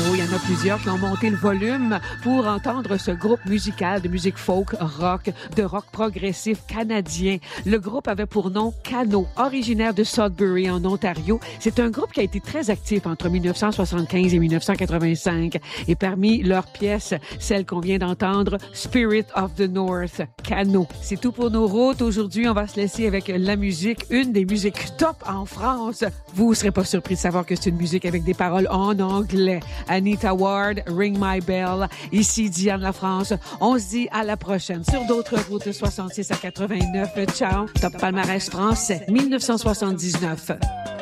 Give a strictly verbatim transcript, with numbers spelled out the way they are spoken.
il y en a plusieurs qui ont monté le volume pour entendre ce groupe musical de musique folk, rock, de rock progressif canadien. Le groupe avait pour nom Cano, originaire de Sudbury en Ontario. C'est un groupe qui a été très actif entre dix-neuf cent soixante-quinze et dix-neuf cent quatre-vingt-cinq. Et parmi leurs pièces, celle qu'on vient d'entendre, Spirit of the North, Cano. C'est tout pour nos routes. Aujourd'hui, on va se laisser avec la musique, une des musiques top en France. Vous ne serez pas surpris de savoir que c'est une musique avec des paroles en anglais. Anita Ward, Ring My Bell. Ici Diane La France. On se dit à la prochaine sur d'autres routes soixante-six à quatre-vingt-neuf. Ciao. Top palmarès français, dix-neuf cent soixante-dix-neuf.